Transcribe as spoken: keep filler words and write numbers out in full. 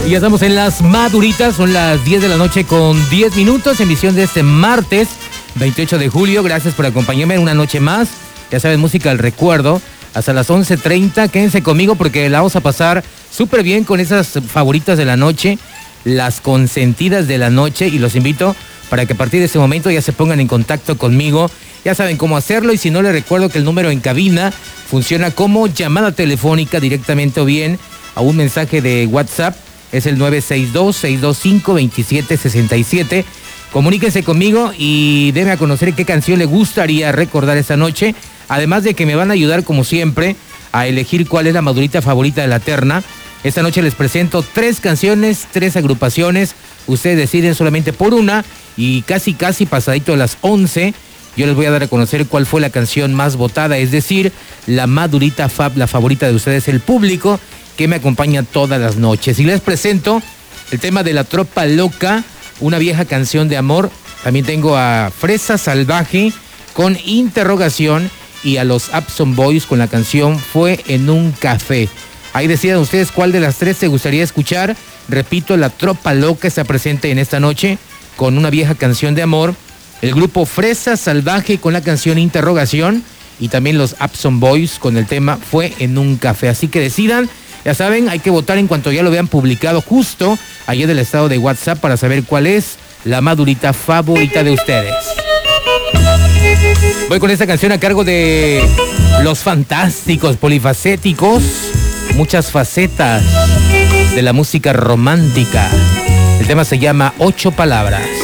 Y ya estamos en las maduritas, son las diez de la noche con diez minutos, emisión de este martes veintiocho de julio. Gracias por acompañarme en una noche más. Ya saben, música al recuerdo, hasta las once treinta. Quédense conmigo porque la vamos a pasar súper bien con esas favoritas de la noche, las consentidas de la noche, y los invito para que a partir de ese momento ya se pongan en contacto conmigo. Ya saben cómo hacerlo, y si no, les recuerdo que el número en cabina funciona como llamada telefónica directamente o bien a un mensaje de WhatsApp. Es el nueve seis dos, seis dos cinco, dos siete seis siete. Comuníquense conmigo y denme a conocer qué canción le gustaría recordar esta noche. Además de que me van a ayudar, como siempre, a elegir cuál es la madurita favorita de la terna. Esta noche les presento tres canciones, tres agrupaciones. Ustedes deciden solamente por una, y casi casi pasadito a las once, yo les voy a dar a conocer cuál fue la canción más votada, es decir, la madurita fab, la favorita de ustedes, el público que me acompaña todas las noches. Y les presento el tema de La Tropa Loca, una vieja canción de amor. También tengo a Fresa Salvaje con Interrogación y a los Upson Boys con la canción Fue en un café. Ahí decidan ustedes cuál de las tres te gustaría escuchar. Repito, La Tropa Loca está presente en esta noche con una vieja canción de amor. El grupo Fresa Salvaje con la canción Interrogación, y también los Upson Boys con el tema Fue en un café. Así que decidan. Ya saben, hay que votar en cuanto ya lo vean publicado justo allá del estado de WhatsApp para saber cuál es la madurita favorita de ustedes. Voy con esta canción a cargo de los fantásticos, polifacéticos, muchas facetas de la música romántica. El tema se llama Ocho Palabras.